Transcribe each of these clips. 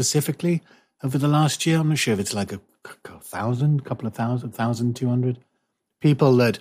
specifically over the last year. I'm not sure if it's like a couple of thousand, 1,200 people that,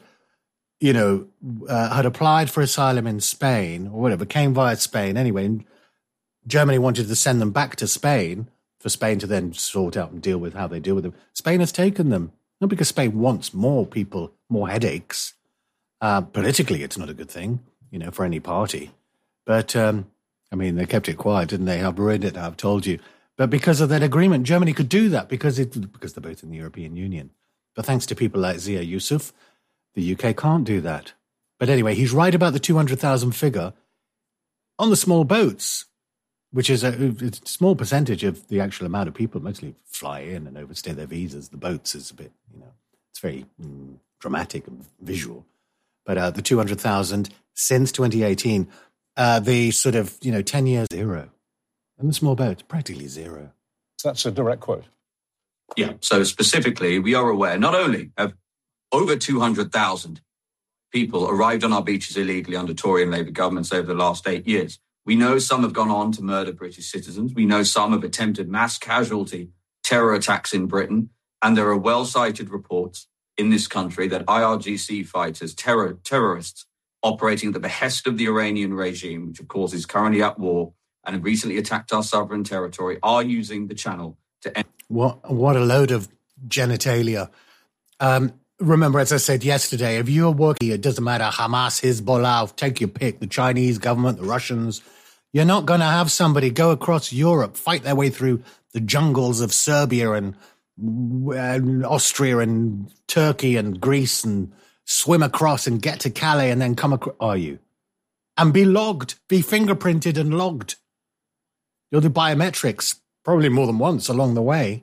had applied for asylum in Spain or whatever, came via Spain anyway. And Germany wanted to send them back to Spain for Spain to then sort out and deal with how they deal with them. Spain has taken them, not because Spain wants more people, more headaches. Politically, it's not a good thing, for any party. But, they kept it quiet, didn't they? I've read it, I've told you. But because of that agreement, Germany could do that because they're both in the European Union. But thanks to people like Zia Yusuf, the UK can't do that. But anyway, he's right about the 200,000 figure on the small boats, which is a small percentage of the actual amount of people mostly fly in and overstay their visas. The boats is a bit, it's very dramatic and visual. But the 200,000 since 2018, the sort of, 10 years, zero. And the small boats, practically zero. So that's a direct quote. Yeah, so specifically, we are aware not only of over 200,000 people arrived on our beaches illegally under Tory and Labour governments over the last 8 years. We know some have gone on to murder British citizens. We know some have attempted mass casualty terror attacks in Britain. And there are well-cited reports in this country that IRGC fighters, terrorists operating at the behest of the Iranian regime, which of course is currently at war and have recently attacked our sovereign territory, are using the channel to end. What a load of genitalia. Remember, as I said yesterday, if you're working, it doesn't matter, Hamas, Hezbollah, take your pick, the Chinese government, the Russians, you're not going to have somebody go across Europe, fight their way through the jungles of Serbia and Austria and Turkey and Greece and swim across and get to Calais and then come across, are you? And be logged, be fingerprinted and logged. You'll do biometrics, probably more than once along the way.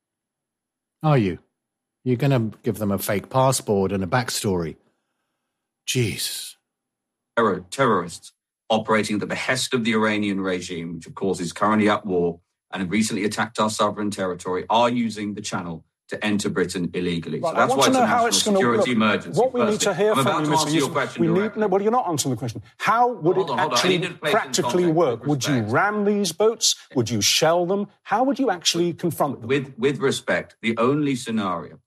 Are you? You're going to give them a fake passport and a backstory. Jesus. Terrorists operating at the behest of the Iranian regime, which of course is currently at war and have recently attacked our sovereign territory, are using the channel to enter Britain illegally. Right, so that's why it's a national security emergency. What we need to hear from you, Mr. Yusuf, well, you're not answering the question. How would it actually practically work? Would you ram these boats? Would you shell them? How would you actually confront them? With respect, the only scenario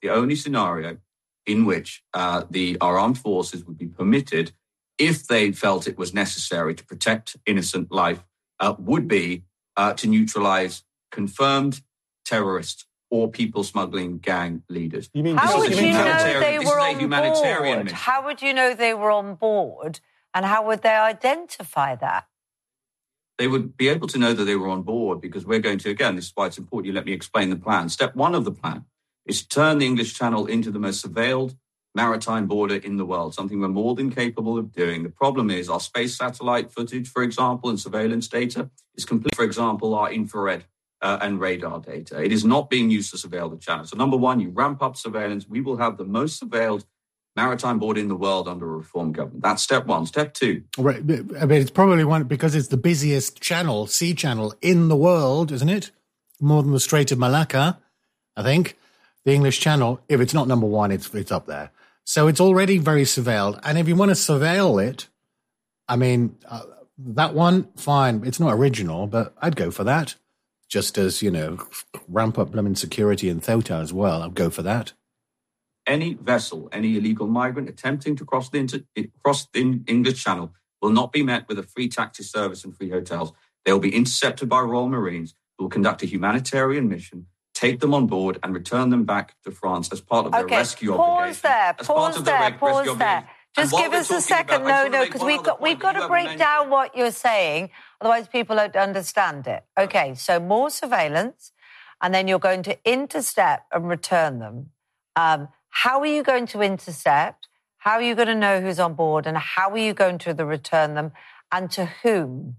in which our armed forces would be permitted, if they felt it was necessary to protect innocent life, would be to neutralise confirmed terrorists or people smuggling gang leaders. How would you know they were on board? How would you know they were on board? And how would they identify that? They would be able to know that they were on board because we're going to, again, this is why it's important you let me explain the plan. Step one of the plan is to turn the English Channel into the most surveilled maritime border in the world, something we're more than capable of doing. The problem is our space satellite footage, for example, and surveillance data is complete. For example, our infrared and radar data. It is not being used to surveil the channel. So number one, you ramp up surveillance. We will have the most surveilled maritime border in the world under a reform government. That's step one. Step two. Right. I mean, it's probably one because it's the busiest channel, sea channel in the world, isn't it? More than the Strait of Malacca, I think. The English Channel, if it's not number one, it's up there. So it's already very surveilled. And if you want to surveil it, I mean, that one, fine. It's not original, but I'd go for that. Just as, ramp up security in Ceuta as well. I'd go for that. Any vessel, any illegal migrant attempting to cross the English Channel will not be met with a free taxi service and free hotels. They will be intercepted by Royal Marines who will conduct a humanitarian mission, take them on board and return them back to France as part of their rescue obligation. Pause there. Just give us a second. No, because we've got to break down what you're saying. Otherwise, people don't understand it. Okay, so more surveillance, and then you're going to intercept and return them. How are you going to intercept? How are you going to know who's on board? And how are you going to return them? And to whom?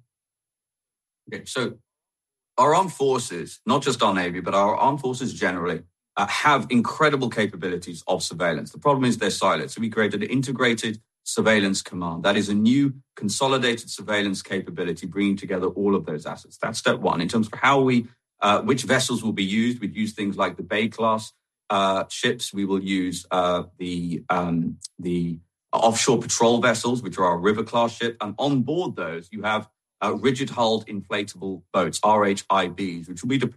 Okay, so our armed forces, not just our Navy, but our armed forces generally, have incredible capabilities of surveillance. The problem is they're siloed. So we created an integrated surveillance command. That is a new consolidated surveillance capability, bringing together all of those assets. That's step one. In terms of how which vessels will be used, we'd use things like the Bay-class ships. We will use the offshore patrol vessels, which are our river-class ships. And on board those, you have rigid-hulled inflatable boats, RHIBs, which will be deployed